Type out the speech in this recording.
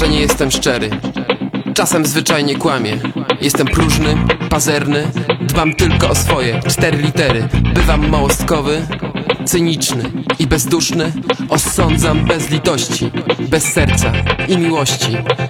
że nie jestem szczery. Czasem zwyczajnie kłamię. Jestem próżny, pazerny, dbam tylko o swoje 4 litery. Bywam małostkowy, cyniczny i bezduszny. Osądzam bez litości, bez serca i miłości.